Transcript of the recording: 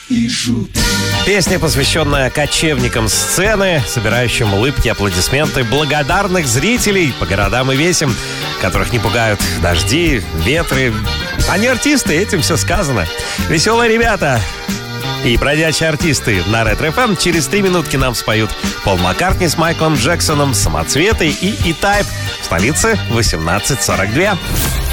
и шут. Песня, посвященная кочевникам сцены, собирающим улыбки, аплодисменты благодарных зрителей по городам и весям, которых не пугают дожди, ветры. Они артисты, этим все сказано. Веселые ребята и бродячие артисты на Ретро-ФМ. Через 3 минутки нам споют Пол Маккартни с Майклом Джексоном, Самоцветы и E-Type. В столице 18:42.